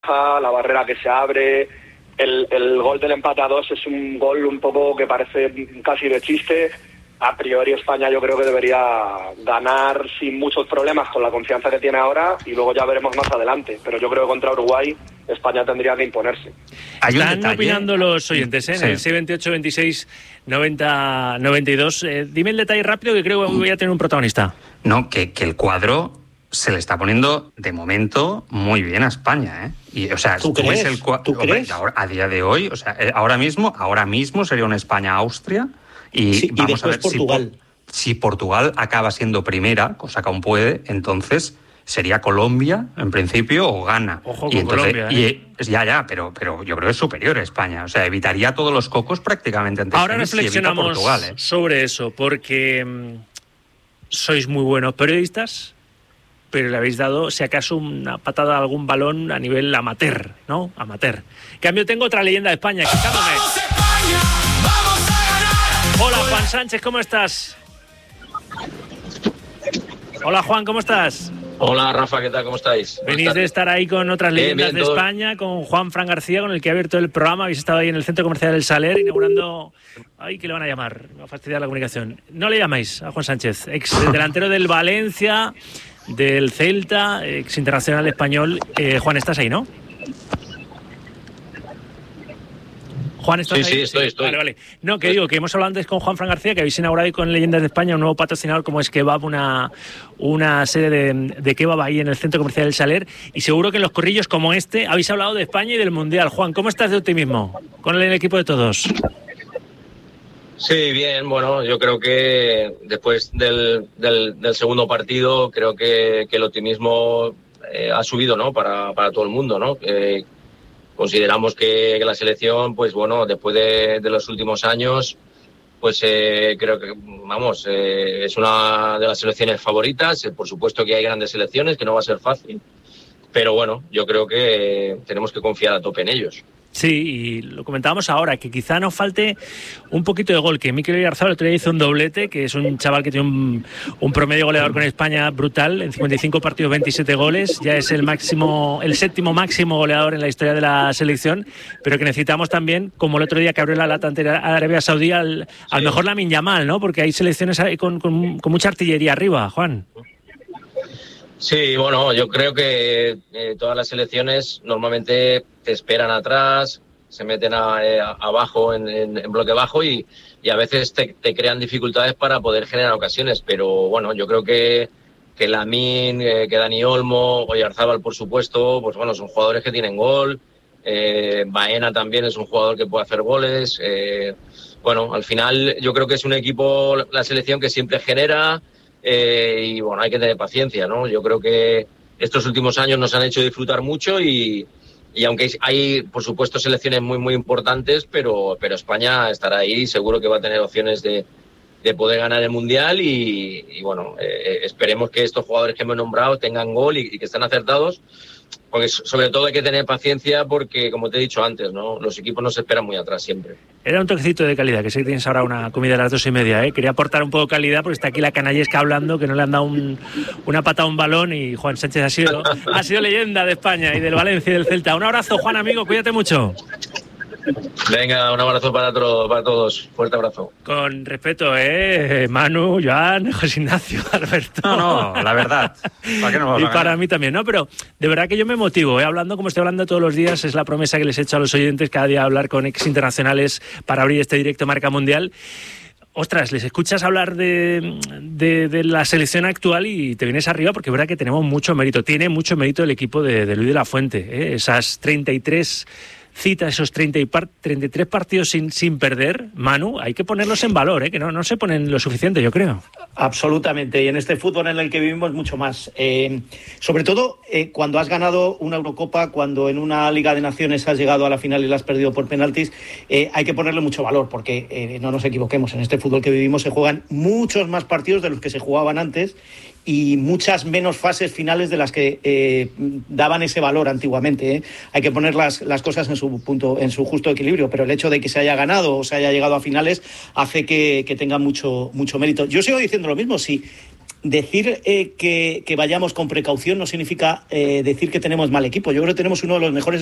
la barrera que se abre, el gol del empate a 2 es un gol un poco que parece casi de chiste. A priori España yo creo que debería ganar sin muchos problemas con la confianza que tiene ahora y luego ya veremos más adelante. Pero yo creo que contra Uruguay España tendría que imponerse. Están opinando los oyentes, ¿eh? En el 628 26 90 92. Dime el detalle rápido que creo que voy a tener un protagonista. No, que el cuadro se le está poniendo de momento muy bien a España, ¿eh? Y, o sea, ¿Tú crees? ¿Tú crees? Ahora, a día de hoy, o sea, ahora mismo sería una España-Austria y sí, vamos y a ver Portugal. si Portugal acaba siendo primera, cosa que aún puede, entonces sería Colombia, en principio, o Ghana. Ojo y con Colombia, pero yo creo que es superior a España. O sea, evitaría todos los cocos prácticamente antes. Ahora reflexionamos Portugal, sobre eso, porque sois muy buenos periodistas, pero le habéis dado, si acaso, una patada a algún balón a nivel amateur, ¿no? Amateur. En cambio, tengo otra leyenda de España. ¡Vamos, España! ¡Vamos a ganar! Hola, Juan Sánchez, ¿cómo estás? Hola, Juan, ¿cómo estás? Hola, Rafa, ¿qué tal? ¿Cómo estáis? Venís de estar ahí con otras leyendas de todo. España, con Juan Fran García, con el que ha abierto el programa. Habéis estado ahí en el Centro Comercial del Saler, inaugurando... Ay, ¿qué le van a llamar? Me va a fastidiar la comunicación. No le llamáis a Juan Sánchez, ex delantero del Valencia, del Celta, ex internacional español. Juan, estás ahí, ¿no? Juan, ¿estás ahí? Sí, estoy. Vale. No, que digo, que hemos hablado antes con Juan Fran García, que habéis inaugurado ahí con Leyendas de España un nuevo patrocinador como es Kebab, una sede de kebab ahí en el Centro Comercial del Saler, y seguro que en los corrillos como este habéis hablado de España y del Mundial. Juan, ¿cómo estás de optimismo con el equipo de todos? Sí, bien, bueno, yo creo que después del segundo partido, creo que el optimismo ha subido, ¿no? Para todo el mundo, ¿no? Consideramos que la selección, pues bueno, después de los últimos años, pues creo que, vamos, es una de las selecciones favoritas. Por supuesto que hay grandes selecciones, que no va a ser fácil, pero bueno, yo creo que tenemos que confiar a tope en ellos. Sí, y lo comentábamos ahora, que quizá nos falte un poquito de gol, que Mikel Oyarzabal el otro día hizo un doblete, que es un chaval que tiene un promedio goleador con España brutal, en 55 partidos 27 goles, ya es el séptimo máximo goleador en la historia de la selección, pero que necesitamos también, como el otro día que abrió la lata ante Arabia Saudí, al mejor Lamine Yamal, ¿no? Porque hay selecciones con mucha artillería arriba, Juan. Sí, bueno, yo creo que todas las selecciones normalmente te esperan atrás, se meten abajo en bloque bajo y a veces te crean dificultades para poder generar ocasiones, pero bueno, yo creo que Lamine, que Dani Olmo, Oyarzabal, por supuesto, pues bueno, son jugadores que tienen gol. Baena también es un jugador que puede hacer goles. Bueno, al final yo creo que es un equipo, la selección, que siempre genera. Y bueno, hay que tener paciencia, ¿no? Yo creo que estos últimos años nos han hecho disfrutar mucho y aunque hay, por supuesto, selecciones muy, muy importantes, pero España estará ahí, seguro que va a tener opciones de poder ganar el Mundial y bueno, esperemos que estos jugadores que hemos nombrado tengan gol y que estén acertados, porque sobre todo hay que tener paciencia porque, como te he dicho antes, ¿no? Los equipos no se esperan muy atrás siempre. Era un toquecito de calidad, que sé que tienes ahora una comida a las 2:30, ¿eh? Quería aportar un poco de calidad porque está aquí la canallesca hablando, que no le han dado una patada a un balón, y Juan Sánchez ha sido leyenda de España y del Valencia y del Celta. Un abrazo, Juan, amigo, cuídate mucho. Venga, un abrazo para todos. Fuerte abrazo. Con respeto, Manu, Joan, José Ignacio, Alberto. No, la verdad. ¿Para qué no y para mí también, ¿no? Pero de verdad que yo me motivo, hablando como estoy hablando todos los días. Es la promesa que les he hecho a los oyentes cada día, hablar con ex internacionales para abrir este directo Marca Mundial. Ostras, les escuchas hablar de la selección actual y te vienes arriba, porque es verdad que tenemos mucho mérito. Tiene mucho mérito el equipo de Luis de la Fuente, Esas 33 citas, esos 33 partidos sin perder, Manu, hay que ponerlos en valor, que no se ponen lo suficiente, yo creo. Absolutamente, y en este fútbol en el que vivimos mucho más. Sobre todo cuando has ganado una Eurocopa, cuando en una Liga de Naciones has llegado a la final y la has perdido por penaltis, hay que ponerle mucho valor, porque no nos equivoquemos, en este fútbol que vivimos se juegan muchos más partidos de los que se jugaban antes y muchas menos fases finales de las que daban ese valor antiguamente. Hay que poner las cosas en su punto, en su justo equilibrio, pero el hecho de que se haya ganado o se haya llegado a finales hace que tenga mucho mérito. Yo sigo diciendo lo mismo, sí. decir que vayamos con precaución no significa decir que tenemos mal equipo. Yo creo que tenemos uno de los mejores